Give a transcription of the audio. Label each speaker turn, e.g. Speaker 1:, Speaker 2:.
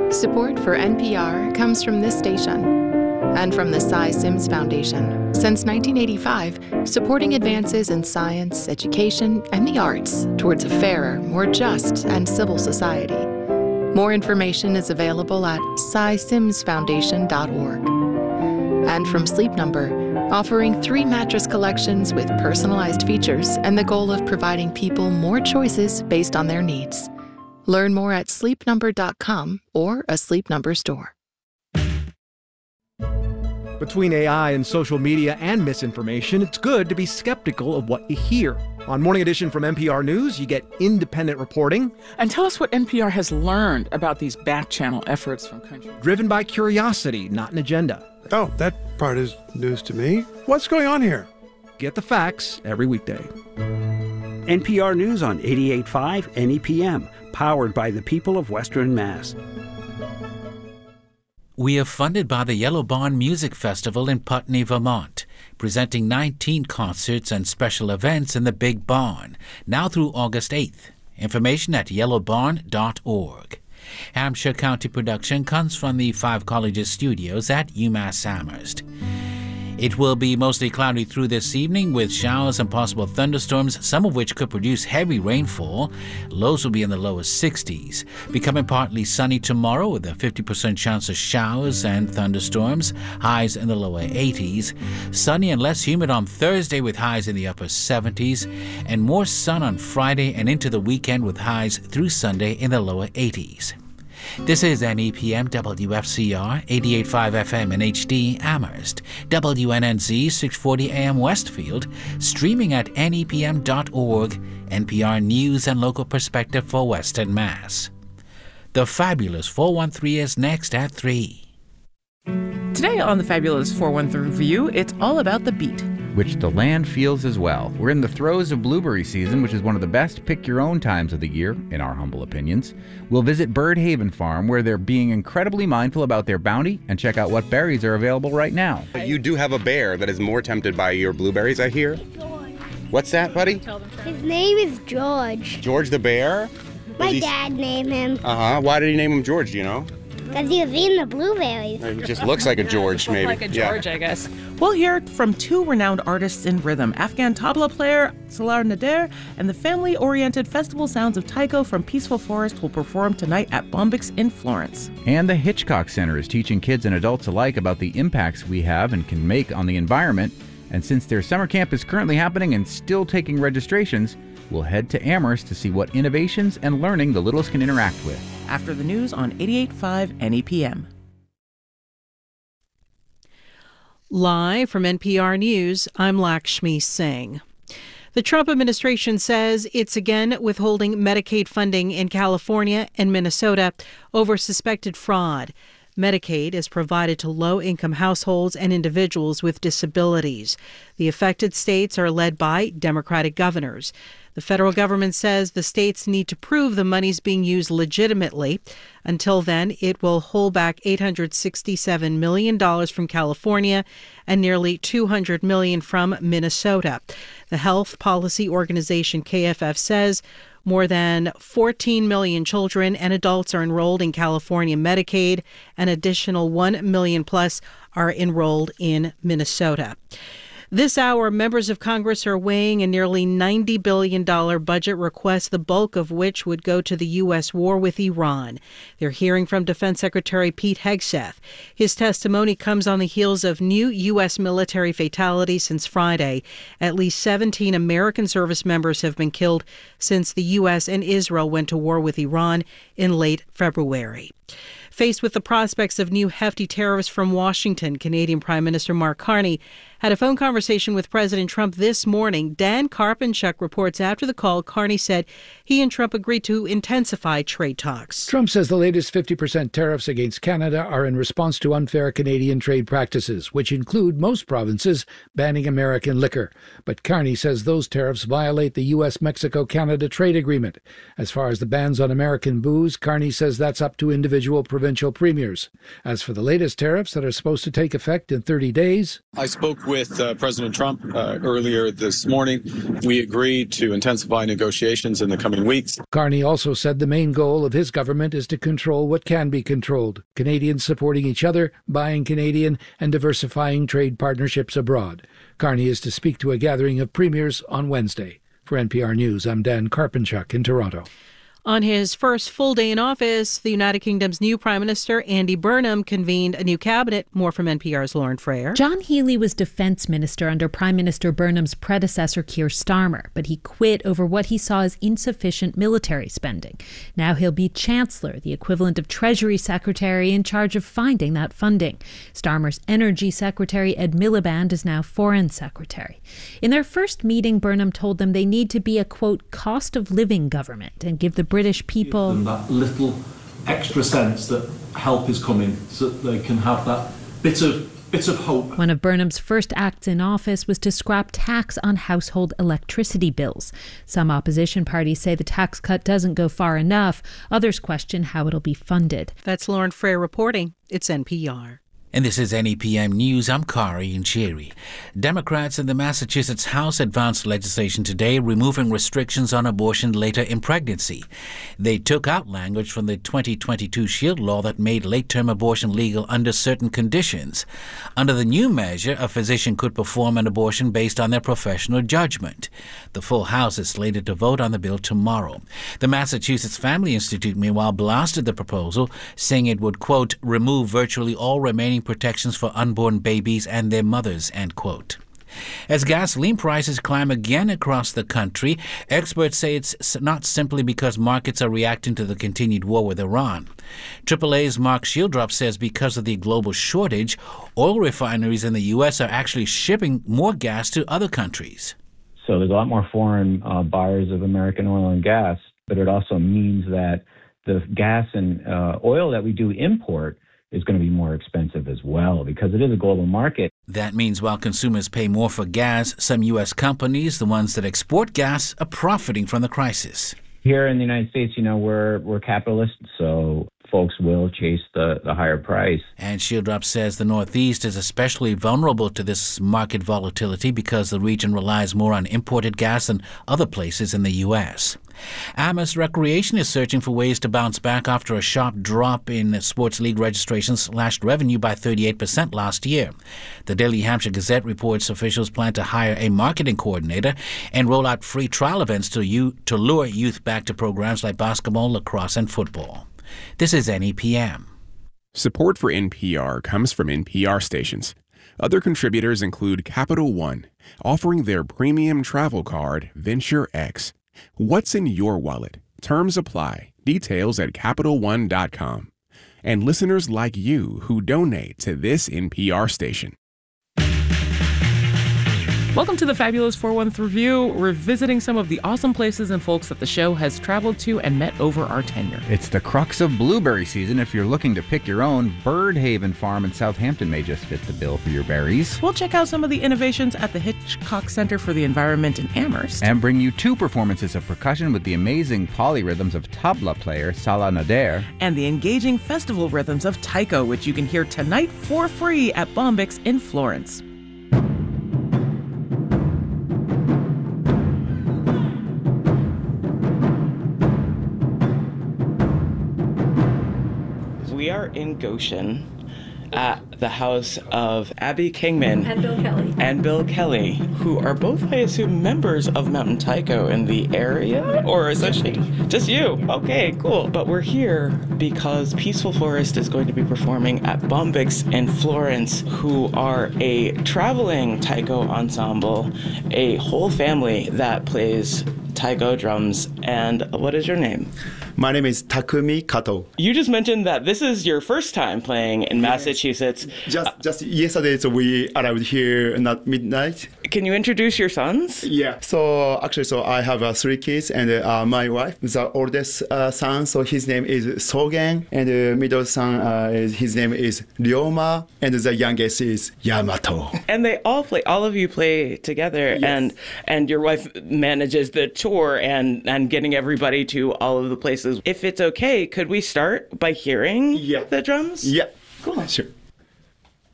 Speaker 1: Support for NPR comes from this station and from the Cy Sims Foundation. Since 1985, supporting advances in science, education, and the arts towards a fairer, more just, and civil society. More information is available at cysimsfoundation.org. And from Sleep Number, offering 3 mattress collections with personalized features and the goal of providing people more choices based on their needs. Learn more at sleepnumber.com or a Sleep Number store.
Speaker 2: Between AI and social media and misinformation, it's good to be skeptical of what you hear. On Morning Edition from NPR News, you get independent reporting.
Speaker 3: And tell us what NPR has learned about these back-channel efforts from countries.
Speaker 2: Driven by curiosity, not an agenda.
Speaker 4: Oh, that part is news to me. What's going on here?
Speaker 2: Get the facts every weekday.
Speaker 5: NPR News on 88.5 NEPM, powered by the people of Western Mass.
Speaker 6: We are funded by the Yellow Barn Music Festival in Putney, Vermont, presenting 19 concerts and special events in the Big Barn, now through August 8th. Information at yellowbarn.org. Hampshire County production comes from the Five Colleges studios at UMass Amherst. It will be mostly cloudy through this evening with showers and possible thunderstorms, some of which could produce heavy rainfall. Lows will be in the lower 60s. Becoming partly sunny tomorrow with a 50% chance of showers and thunderstorms, highs in the lower 80s. Sunny and less humid on Thursday with highs in the upper 70s. And more sun on Friday and into the weekend with highs through Sunday in the lower 80s. This is NEPM WFCR 88.5 FM in HD Amherst, WNNZ 640 AM Westfield, streaming at nepm.org, NPR News and local perspective for Western Mass. The Fabulous 413 is next at 3.
Speaker 3: Today on the Fabulous 413 Review, it's all about the beet,
Speaker 7: which the land feels as well. We're in the throes of blueberry season, which is one of the best pick-your-own times of the year, in our humble opinions. We'll visit Bird Haven Farm, where they're being incredibly mindful about their bounty, and check out what berries are available right now.
Speaker 8: You do have a bear that is more tempted by your blueberries, I hear. What's that, buddy?
Speaker 9: His name is George.
Speaker 8: George the bear?
Speaker 9: My dad named him.
Speaker 8: Why did he name him George, do you know?
Speaker 9: Because he was eating the blueberries.
Speaker 8: He just looks like a George, maybe.
Speaker 10: Like a George, I guess.
Speaker 3: We'll hear from 2 renowned artists in rhythm, Afghan tabla player Salar Nader and the family-oriented festival sounds of taiko from Peaceful Forest will perform tonight at Bombyx in Florence.
Speaker 7: And the Hitchcock Center is teaching kids and adults alike about the impacts we have and can make on the environment. And since their summer camp is currently happening and still taking registrations, we'll head to Amherst to see what innovations and learning the littles can interact with.
Speaker 3: After the news on 88.5 NEPM.
Speaker 11: Live from NPR News, I'm Lakshmi Singh. The Trump administration says it's again withholding Medicaid funding in California and Minnesota over suspected fraud. Medicaid is provided to low-income households and individuals with disabilities. The affected states are led by Democratic governors. The federal government says the states need to prove the money's being used legitimately. Until then, it will hold back $867 million from California and nearly $200 million from Minnesota. The health policy organization KFF says more than 14 million children and adults are enrolled in California Medicaid. An additional 1 million plus are enrolled in Minnesota. This hour, members of Congress are weighing a nearly $90 billion budget request, the bulk of which would go to the U.S. war with Iran. They're hearing from Defense Secretary Pete Hegseth. His testimony comes on the heels of new U.S. military fatalities since Friday. At least 17 American service members have been killed since the U.S. and Israel went to war with Iran in late February. Faced with the prospects of new hefty tariffs from Washington, Canadian Prime Minister Mark Carney had a phone conversation with President Trump this morning. Dan Karpenchuk reports after the call, Carney said he and Trump agreed to intensify trade talks.
Speaker 12: Trump says the latest 50% tariffs against Canada are in response to unfair Canadian trade practices, which include most provinces banning American liquor. But Carney says those tariffs violate the U.S.-Mexico-Canada trade agreement. As far as the bans on American booze, Carney says that's up to individual provincial premiers. As for the latest tariffs that are supposed to take effect in 30 days,
Speaker 13: I spoke
Speaker 10: with President Trump earlier this morning. We agreed to intensify negotiations in the coming weeks.
Speaker 12: Carney also said the main goal of his government is to control what can be controlled, Canadians supporting each other, buying Canadian, and diversifying trade partnerships abroad. Carney is to speak to a gathering of premiers on Wednesday. For NPR News, I'm Dan Karpenchuk in Toronto.
Speaker 11: On his first full day in office, the United Kingdom's new Prime Minister, Andy Burnham, convened a new cabinet. More from NPR's Lauren Frayer.
Speaker 13: John Healey was defense minister under Prime Minister Burnham's predecessor, Keir Starmer, but he quit over what he saw as insufficient military spending. Now he'll be Chancellor, the equivalent of Treasury Secretary in charge of finding that funding. Starmer's Energy Secretary, Ed Miliband, is now Foreign Secretary. In their first meeting, Burnham told them they need to be a, quote, cost of living government and give the British people
Speaker 14: that little extra sense that help is coming, so that they can have that bit of hope.
Speaker 13: One of Burnham's first acts in office was to scrap tax on household electricity bills. Some opposition parties say the tax cut doesn't go far enough. Others question how it'll be funded.
Speaker 11: That's Lauren Frayer reporting. It's NPR.
Speaker 6: And this is NEPM News. I'm Kari Nchiri. Democrats in the Massachusetts House advanced legislation today removing restrictions on abortion later in pregnancy. They took out language from the 2022 Shield law that made late-term abortion legal under certain conditions. Under the new measure, a physician could perform an abortion based on their professional judgment. The full House is slated to vote on the bill tomorrow. The Massachusetts Family Institute, meanwhile, blasted the proposal, saying it would, quote, remove virtually all remaining protections for unborn babies and their mothers, end quote. As gasoline prices climb again across the country, experts say it's not simply because markets are reacting to the continued war with Iran. AAA's Mark Shieldrop says because of the global shortage, oil refineries in the U.S. are actually shipping more gas to other countries.
Speaker 15: So there's a lot more foreign buyers of American oil and gas, but it also means that the gas and oil that we do import is going to be more expensive as well because it is a global market.
Speaker 6: That means while consumers pay more for gas, some U.S. companies, the ones that export gas, are profiting from the crisis.
Speaker 15: Here in the United States, we're capitalists, so folks will chase the higher price.
Speaker 6: And Shieldrop says the Northeast is especially vulnerable to this market volatility because the region relies more on imported gas than other places in the U.S. Amherst Recreation is searching for ways to bounce back after a sharp drop in sports league registrations slashed revenue by 38% last year. The Daily Hampshire Gazette reports officials plan to hire a marketing coordinator and roll out free trial events to lure youth back to programs like basketball, lacrosse, and football. This is NEPM.
Speaker 16: Support for NPR comes from NPR stations. Other contributors include Capital One, offering their premium travel card, Venture X. What's in your wallet? Terms apply. Details at CapitalOne.com. And listeners like you who donate to this NPR station.
Speaker 3: Welcome to the Fabulous 4-1 Review. We're visiting some of the awesome places and folks that the show has traveled to and met over our tenure.
Speaker 7: It's the crux of blueberry season. If you're looking to pick your own, Birdhaven Farm in Southampton may just fit the bill for your berries.
Speaker 3: We'll check out some of the innovations at the Hitchcock Center for the Environment in Amherst.
Speaker 7: And bring you 2 performances of percussion with the amazing polyrhythms of tabla player Salah Nader.
Speaker 3: And the engaging festival rhythms of taiko, which you can hear tonight for free at Bombyx in Florence. We are in Goshen at the house of Abby Kingman and Bill Kelly, who are both, I assume, members of Mountain Taiko in the area, or essentially just you. Okay, cool. But we're here because Peaceful Forest is going to be performing at Bombyx in Florence, who are a traveling taiko ensemble, a whole family that plays taiko drums. And what is your name?
Speaker 17: My name is Takumi Kato.
Speaker 3: You just mentioned that this is your first time playing in Massachusetts.
Speaker 17: Just yesterday, so we arrived here at midnight.
Speaker 3: Can you introduce your sons?
Speaker 17: Yeah. So I have 3 kids, and my wife, the oldest son, so his name is Sogen, and the middle son, his name is Ryoma, and the youngest is Yamato.
Speaker 3: And they all of you play together,
Speaker 17: yes.
Speaker 3: and your wife manages the tour and getting everybody to all of the places. If it's okay, could we start by hearing the drums?
Speaker 17: Yeah.
Speaker 3: Cool.
Speaker 17: Sure.